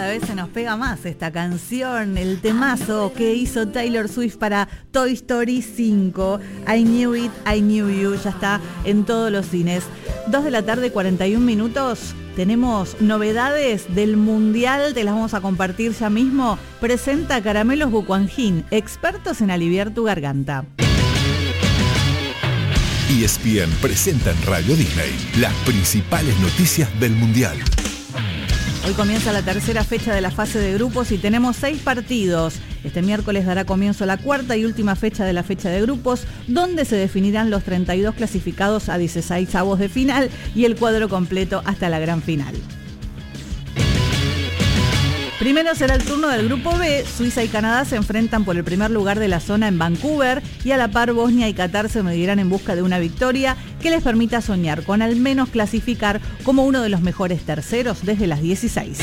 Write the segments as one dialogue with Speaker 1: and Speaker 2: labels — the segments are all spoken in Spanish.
Speaker 1: cada vez se nos pega más esta canción, el temazo que hizo Taylor Swift para Toy Story 5. I Knew It, I Knew You, ya está en todos los cines. 2 de la tarde, 41 minutos. Tenemos novedades del Mundial, te las vamos a compartir ya mismo. Presenta Caramelos Bucuangin, expertos en aliviar tu garganta.
Speaker 2: ESPN presenta en Radio Disney las principales noticias del Mundial.
Speaker 1: Hoy comienza la tercera fecha de la fase de grupos y tenemos 6 partidos. Este miércoles dará comienzo la cuarta y última fecha de la fecha de grupos, donde se definirán los 32 clasificados a 16avos de final y el cuadro completo hasta la gran final. Primero será el turno del Grupo B. Suiza y Canadá se enfrentan por el primer lugar de la zona en Vancouver y a la par Bosnia y Qatar se medirán en busca de una victoria que les permita soñar con al menos clasificar como uno de los mejores terceros desde las 16.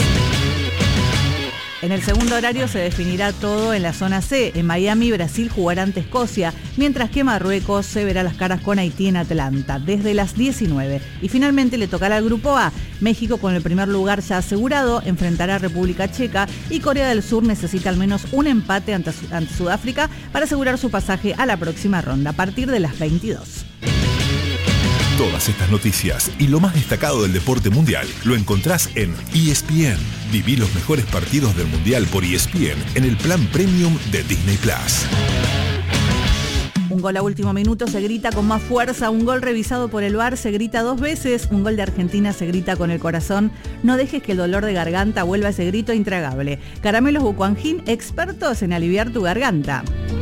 Speaker 1: En el segundo horario se definirá todo en la zona C. En Miami, Brasil jugará ante Escocia, mientras que Marruecos se verá las caras con Haití en Atlanta, desde las 19. Y finalmente le tocará al Grupo A. México, con el primer lugar ya asegurado, enfrentará a República Checa y Corea del Sur necesita al menos un empate ante Sudáfrica para asegurar su pasaje a la próxima ronda, a partir de las 22.
Speaker 2: Todas estas noticias y lo más destacado del deporte mundial lo encontrás en ESPN. Viví los mejores partidos del mundial por ESPN en el plan premium de Disney Plus.
Speaker 1: Un gol a último minuto se grita con más fuerza, un gol revisado por el VAR se grita 2 veces, un gol de Argentina se grita con el corazón. No dejes que el dolor de garganta vuelva a ese grito intragable. Caramelos Bucuangin, expertos en aliviar tu garganta.